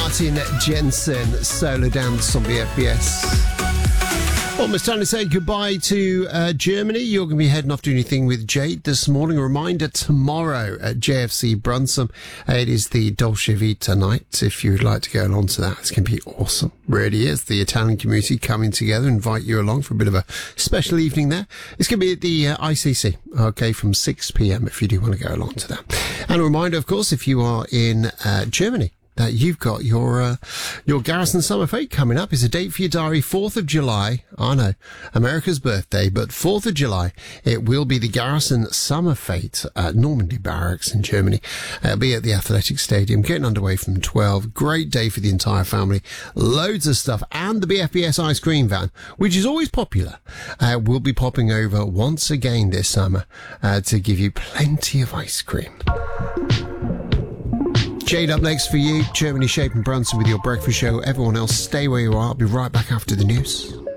Martin Jensen, Solo Dance on BFBS. Almost time to say goodbye to Germany. You're going to be heading off doing your thing with Jade this morning. A reminder, tomorrow at JFC Brunson, it is the Dolce Vita night. If you would like to go along to that, it's going to be awesome. Really is. The Italian community coming together, invite you along for a bit of a special evening there. It's going to be at the ICC, okay, from 6 p.m. if you do want to go along to that. And a reminder, of course, if you are in Germany, that you've got your Garrison Summer Fete coming up. It's a date for your diary, 4th of July. I know, America's birthday, but 4th of July, it will be the Garrison Summer Fete at Normandy Barracks in Germany. It'll be at the Athletic Stadium, getting underway from 12. Great day for the entire family. Loads of stuff. And the BFBS ice cream van, which is always popular, will be popping over once again this summer to give you plenty of ice cream. Jade up next for you. Germany, Shape and Brunson with your breakfast show. Everyone else, stay where you are. I'll be right back after the news.